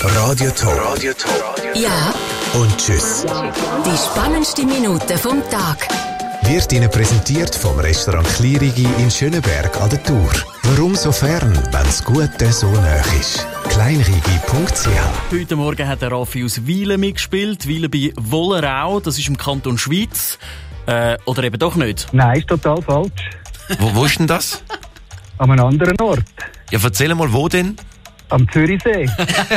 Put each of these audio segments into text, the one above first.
Radio Top. Ja. Und tschüss. Die spannendste Minute vom Tag. Wird Ihnen präsentiert vom Restaurant Klirigi in Schöneberg an der Tour. Warum so fern, wenn das Gute so nah ist? kleinrigi.ch. Heute Morgen hat der Raffi aus Wielen mitgespielt. Wielen bei Wollerau, das ist im Kanton Schwyz. Oder eben doch nicht? Nein, ist total falsch. Wo ist denn das? An einem anderen Ort. Ja, erzähl mal, wo denn? Am Zürichsee.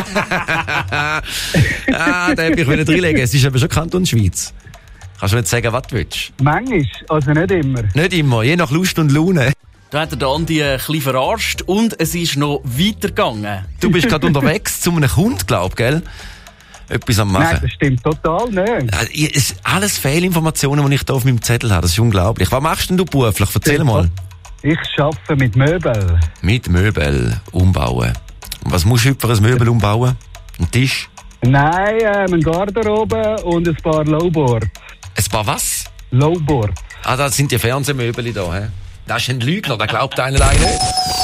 Da hätte ich reinlegen. Es ist aber schon Kanton Schweiz. Kannst du nicht sagen, was du willst? Manchmal, also nicht immer. Nicht immer, je nach Lust und Laune. Da hat der Andi ein bisschen verarscht und es ist noch weitergegangen. Du bist gerade unterwegs zu einem Kunden, glaub, gell? Etwas am Machen. Nein, das stimmt total nicht. Es ist alles Fehlinformationen, die ich hier auf meinem Zettel habe. Das ist unglaublich. Was machst denn du beruflich? Erzähl mal. Ich arbeite mit Möbel. Mit Möbel umbauen. Und was musst du heute für ein Möbel umbauen? Ein Tisch? Nein, eine Garderobe und ein paar Lowboards. Ein paar was? Lowboards. Ah, das sind die Fernsehmöbel da, hä? Das ist ein Lügner, der glaubt einer alleine nicht.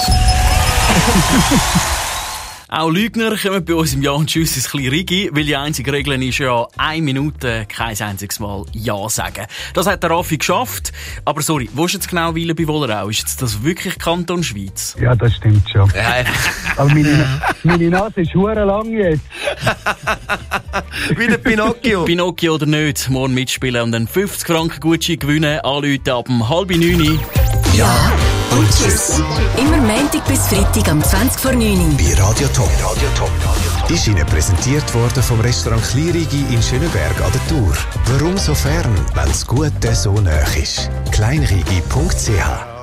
Auch Lügner kommen bei uns im Ja und Tschüss ins Klirigi, weil die einzige Regel ist ja 1 Minute kein einziges Mal Ja sagen. Das hat der Raffi geschafft. Aber sorry, wo ist jetzt genau Wielen bei Wollerau? Ist jetzt das wirklich Kanton Schweiz? Ja, das stimmt schon. Ja, Aber meine Nase ist verdammt lang jetzt. wie der Pinocchio. Pinocchio oder nicht, morgen mitspielen und dann 50 Franken Gutschein gewinnen, anrufen ab 8:30. Ja und tschüss. Immer Montag bis Freitag am 20:09. Bei Radio Top. Ist Ihnen präsentiert worden vom Restaurant Klirigi in Schöneberg an der Tour. Warum so fern, wenn das Gute so nah ist? kleinrigi.ch.